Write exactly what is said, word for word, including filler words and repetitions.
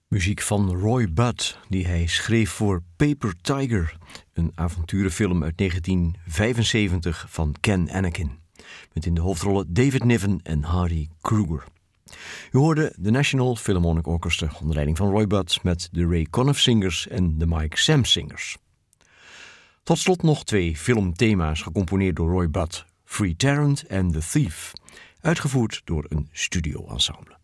Muziek van Roy Budd, die hij schreef voor Paper Tiger, een avonturenfilm uit negentien vijfenzeventig van Ken Anakin, met in de hoofdrollen David Niven en Hardy Kruger. U hoorde de National Philharmonic Orchestra onder leiding van Roy Budd met de Ray Conniff Singers en de Mike Samms Singers. Tot slot nog twee filmthema's gecomponeerd door Roy Budd, Free Tarrant en The Thief, uitgevoerd door een studio-ensemble.